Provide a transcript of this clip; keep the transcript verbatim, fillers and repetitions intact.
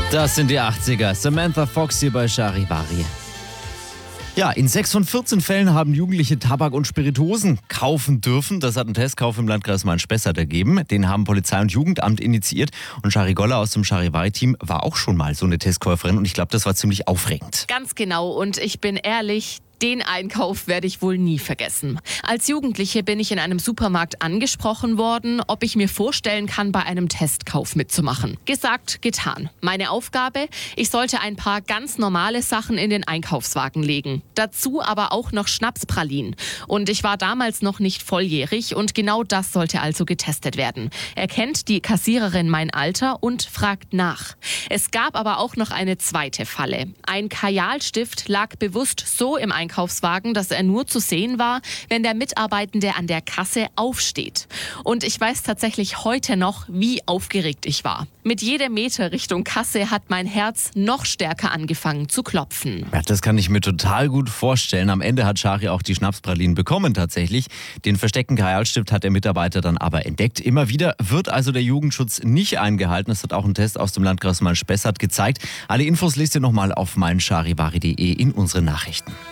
Das sind die achtziger. Samantha Fox hier bei Charivari. Ja, in sechs von vierzehn Fällen haben Jugendliche Tabak und Spirituosen kaufen dürfen. Das hat ein Testkauf im Landkreis Main-Spessart ergeben. Den haben Polizei und Jugendamt initiiert. Und Shari Goller aus dem Charivari-Team war auch schon mal so eine Testkäuferin. Und ich glaube, das war ziemlich aufregend. Ganz genau. Und ich bin ehrlich, den Einkauf werde ich wohl nie vergessen. Als Jugendliche bin ich in einem Supermarkt angesprochen worden, ob ich mir vorstellen kann, bei einem Testkauf mitzumachen. Gesagt, getan. Meine Aufgabe? Ich sollte ein paar ganz normale Sachen in den Einkaufswagen legen. Dazu aber auch noch Schnapspralinen. Und ich war damals noch nicht volljährig und genau das sollte also getestet werden. Erkennt die Kassiererin mein Alter und fragt nach. Es gab aber auch noch eine zweite Falle. Ein Kajalstift lag bewusst so im Einkaufswagen, Einkaufswagen, dass er nur zu sehen war, wenn der Mitarbeitende an der Kasse aufsteht. Und ich weiß tatsächlich heute noch, wie aufgeregt ich war. Mit jedem Meter Richtung Kasse hat mein Herz noch stärker angefangen zu klopfen. Ja, das kann ich mir total gut vorstellen. Am Ende hat Shari auch die Schnapspralinen bekommen tatsächlich. Den versteckten Kajalstift hat der Mitarbeiter dann aber entdeckt. Immer wieder wird also der Jugendschutz nicht eingehalten. Das hat auch ein Test aus dem Landkreis Main-Spessart gezeigt. Alle Infos lest ihr nochmal auf mein charivari punkt de in unseren Nachrichten.